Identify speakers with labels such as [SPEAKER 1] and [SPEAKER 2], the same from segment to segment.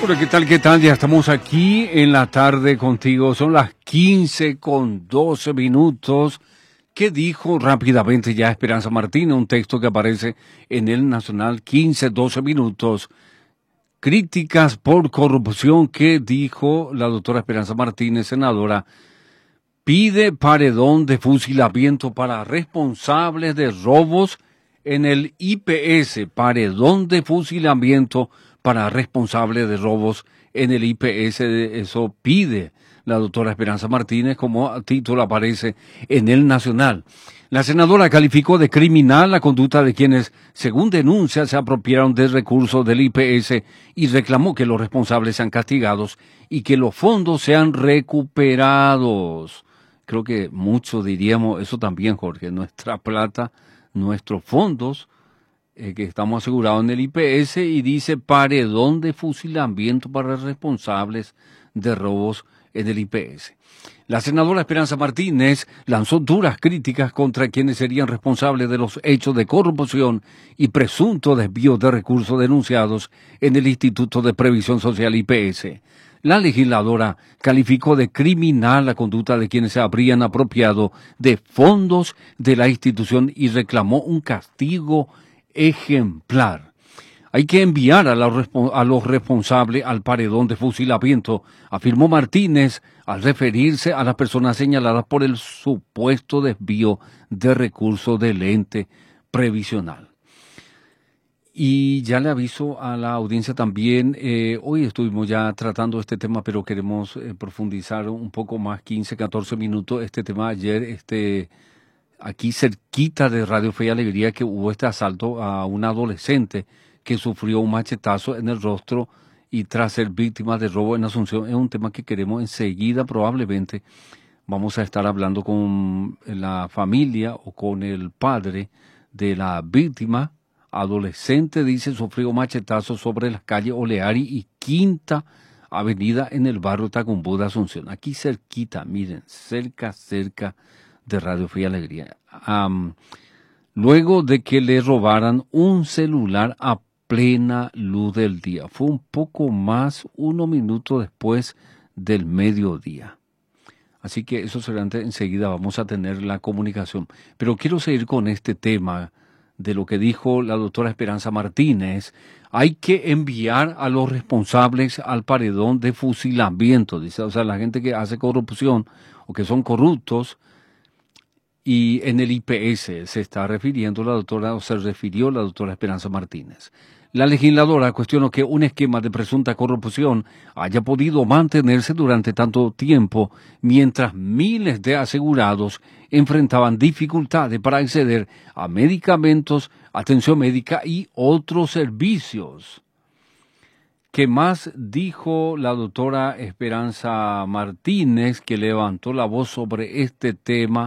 [SPEAKER 1] Hola, ¿qué tal? ¿Qué tal? Ya estamos aquí en la tarde contigo. Son las 15:12. ¿Qué dijo rápidamente ya Esperanza Martínez? Un texto que aparece en el Nacional, 15:12. Críticas por corrupción. ¿Qué dijo la doctora Esperanza Martínez, senadora? Pide paredón de fusilamiento para responsables de robos en el IPS. Paredón de fusilamiento para responsables de robos en el IPS. Eso pide la doctora Esperanza Martínez, como título aparece en el Nacional. La senadora calificó de criminal la conducta de quienes, según denuncia, se apropiaron de recursos del IPS y reclamó que los responsables sean castigados y que los fondos sean recuperados. Creo que muchos diríamos eso también, Jorge. Nuestra plata, nuestros fondos, que estamos asegurados en el IPS, y dice paredón de fusilamiento para responsables de robos en el IPS. La senadora Esperanza Martínez lanzó duras críticas contra quienes serían responsables de los hechos de corrupción y presunto desvío de recursos denunciados en el Instituto de Previsión Social IPS. La legisladora calificó de criminal la conducta de quienes se habrían apropiado de fondos de la institución y reclamó un castigo ejemplar. Hay que enviar a los responsables al paredón de fusilamiento, afirmó Martínez al referirse a las personas señaladas por el supuesto desvío de recursos del ente previsional. Y ya le aviso a la audiencia también, hoy estuvimos ya tratando este tema, pero queremos profundizar un poco más, 15, 14 minutos, este tema ayer, aquí cerquita de Radio Fe y Alegría, que hubo este asalto a un adolescente que sufrió un machetazo en el rostro y tras ser víctima de robo en Asunción. Es un tema que queremos enseguida, probablemente vamos a estar hablando con la familia o con el padre de la víctima. Adolescente, dice, sufrió machetazo sobre las calles Oleari y Quinta Avenida en el barrio Tacumbú de Asunción. Aquí cerquita, miren, cerca de Radio Fe y Alegría. Luego de que le robaran un celular a plena luz del día. Fue un poco más, 1 minuto después del mediodía. Así que eso será enseguida, vamos a tener la comunicación. Pero quiero seguir con este tema de lo que dijo la doctora Esperanza Martínez. Hay que enviar a los responsables al paredón de fusilamiento, dice, o sea, la gente que hace corrupción o que son corruptos. Y en el IPS se está refiriendo la doctora, o se refirió la doctora Esperanza Martínez. La legisladora cuestionó que un esquema de presunta corrupción haya podido mantenerse durante tanto tiempo, mientras miles de asegurados enfrentaban dificultades para acceder a medicamentos, atención médica y otros servicios. ¿Qué más dijo la doctora Esperanza Martínez, que levantó la voz sobre este tema?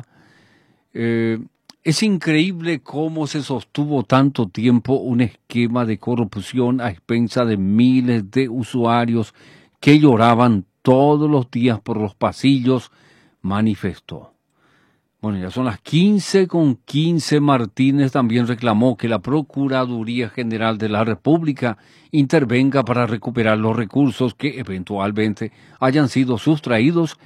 [SPEAKER 1] Es increíble cómo se sostuvo tanto tiempo un esquema de corrupción a expensas de miles de usuarios que lloraban todos los días por los pasillos, manifestó. Bueno, ya son las 15:15. Martínez también reclamó que la Procuraduría General de la República intervenga para recuperar los recursos que eventualmente hayan sido sustraídos